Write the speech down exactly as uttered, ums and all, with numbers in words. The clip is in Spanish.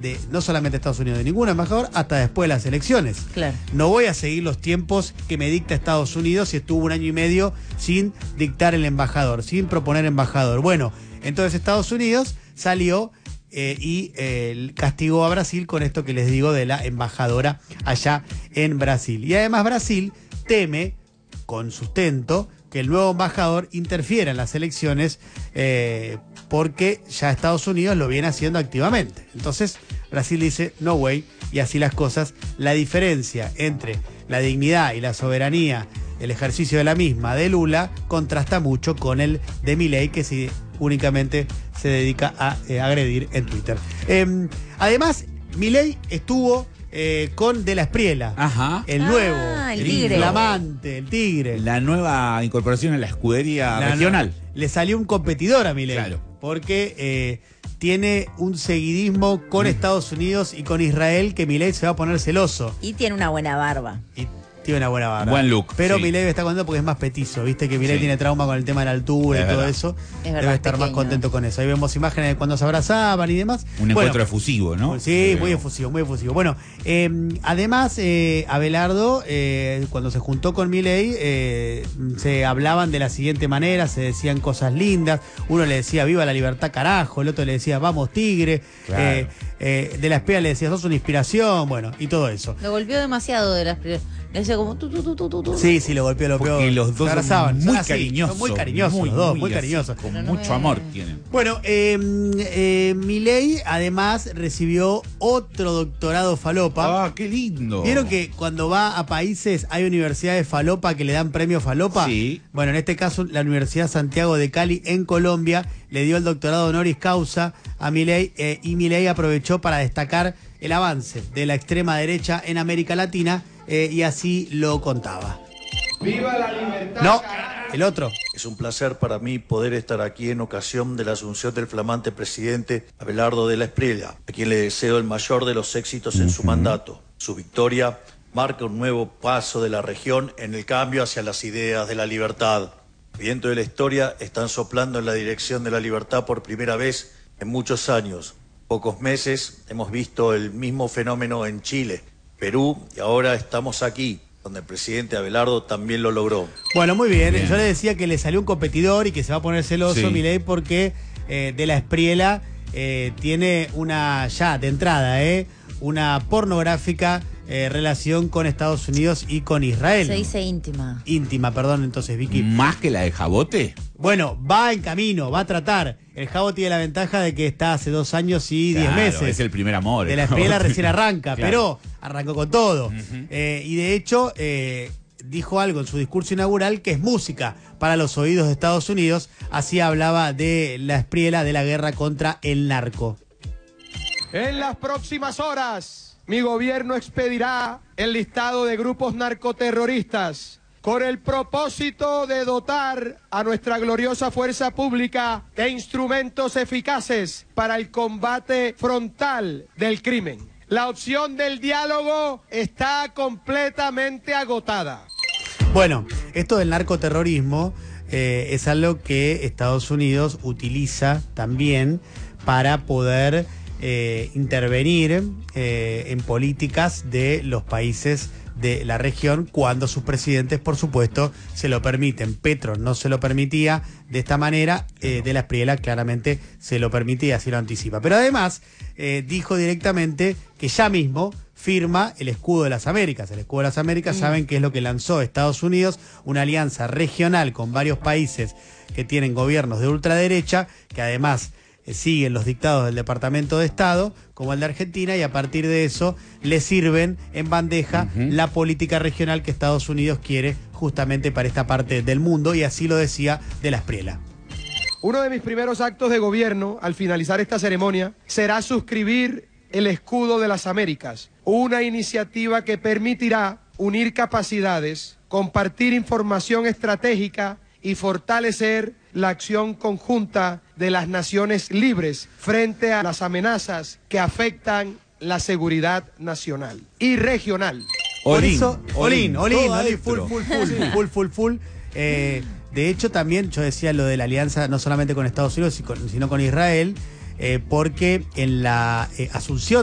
de no solamente Estados Unidos, de ningún embajador, hasta después de las elecciones. Claro. No voy a seguir los tiempos que me dicta Estados Unidos si estuvo un año y medio sin dictar el embajador, sin proponer embajador. Bueno, entonces Estados Unidos salió eh, y eh, castigó a Brasil con esto que les digo de la embajadora allá en Brasil. Y además Brasil teme, con sustento, que el nuevo embajador interfiera en las elecciones eh, porque ya Estados Unidos lo viene haciendo activamente. Entonces Brasil dice no way, y así las cosas. La diferencia entre la dignidad y la soberanía, el ejercicio de la misma de Lula, contrasta mucho con el de Milei, que sí, únicamente se dedica a eh, agredir en Twitter. Eh, además, Milei estuvo eh, con De la Espriella, Ajá. el Ah, nuevo, el el tigre. flamante, el tigre. La nueva incorporación en la escudería La- regional. Le salió un competidor a Milei, Claro. porque eh, tiene un seguidismo con Estados Unidos y con Israel que Milei se va a poner celoso. Y tiene una buena barba. Y tiene una buena barba. Buen look, Pero sí. Milei está contento porque es más petizo. Viste que Milei Sí. tiene trauma con el tema de la altura Es y todo verdad. eso. Es verdad, Debe estar más pequeño. contento con eso. Ahí vemos imágenes de cuando se abrazaban y demás. Un Bueno, encuentro efusivo, ¿no? Sí, Eh, muy efusivo, muy efusivo. Bueno, eh, además, eh, Abelardo, eh, cuando se juntó con Milei, eh, se hablaban de la siguiente manera, se decían cosas lindas. Uno le decía, viva la libertad, carajo. El otro le decía, vamos, tigre. Claro. Eh, eh, de la Espriella le decía, sos una inspiración. Bueno, y todo eso. Lo golpeó demasiado de las primeras. Le decía como tu, tu, tu, tu, tu, tu. Sí, sí, lo golpeó, lo golpeó. Porque los Se dos abrazaban, son son muy así, cariñosos. son muy cariñosos los dos, muy así, cariñosos. Con Pero no mucho me- amor tienen. Bueno, eh, eh, Milei además recibió otro doctorado falopa. ¡Ah, qué lindo! ¿Vieron que cuando va a países hay universidades falopa que le dan premio falopa? Sí. Bueno, en este caso la Universidad Santiago de Cali en Colombia le dio el doctorado honoris causa a Milei eh, y Milei aprovechó para destacar el avance de la extrema derecha en América Latina eh, y así lo contaba. ¡Viva la libertad! No, el otro. Es un placer para mí poder estar aquí en ocasión de la asunción del flamante presidente Abelardo de la Espriella, a quien le deseo el mayor de los éxitos en su mandato. Su victoria marca un nuevo paso de la región en el cambio hacia las ideas de la libertad. El viento de la historia están soplando en la dirección de la libertad por primera vez en muchos años. Pocos meses hemos visto el mismo fenómeno en Chile, Perú, y ahora estamos aquí, donde el presidente Abelardo también lo logró. Bueno, muy bien. Bien. Yo le decía que le salió un competidor y que se va a poner celoso Sí. Milei porque eh, de la Espriella eh, tiene una, ya de entrada, eh, una pornográfica eh, relación con Estados Unidos y con Israel. Se dice íntima. Íntima, perdón, entonces, Vicky. ¿Más que la de Jabote? Bueno, va en camino, va a tratar. El Jabo tiene la ventaja de que está hace dos años y diez Claro, meses. es el primer amor. De la el Espriella Jabote. recién arranca, Claro. pero arrancó con todo. Eh, y de hecho, eh, dijo algo en su discurso inaugural que es música para los oídos de Estados Unidos. Así hablaba de la Espriella, de la guerra contra el narco. En las próximas horas, mi gobierno expedirá el listado de grupos narcoterroristas con el propósito de dotar a nuestra gloriosa fuerza pública de instrumentos eficaces para el combate frontal del crimen. La opción del diálogo está completamente agotada. Bueno, esto del narcoterrorismo eh, es algo que Estados Unidos utiliza también para poder eh, intervenir eh, en políticas de los países de la región cuando sus presidentes, por supuesto, se lo permiten. Petro no se lo permitía de esta manera, eh, de la Espriella claramente se lo permitía, así lo anticipa. Pero además eh, dijo directamente que ya mismo firma el escudo de las Américas. El escudo de las Américas, saben que es lo que lanzó Estados Unidos, una alianza regional con varios países que tienen gobiernos de ultraderecha, que además eh, siguen los dictados del Departamento de Estado, como el de Argentina, y a partir de eso le sirven en bandeja Uh-huh. la política regional que Estados Unidos quiere justamente para esta parte del mundo, y así lo decía de la Espriella. Uno de mis primeros actos de gobierno, al finalizar esta ceremonia, será suscribir el Escudo de las Américas, una iniciativa que permitirá unir capacidades, compartir información estratégica y fortalecer la acción conjunta de las naciones libres frente a las amenazas que afectan la seguridad nacional y regional. Por Olín, eso, Olín, Olín, todo Olín, full, adentro. full, full, full, full, full. Eh, de hecho, también yo decía lo de la alianza no solamente con Estados Unidos, sino con Israel, eh, porque en la eh, asunción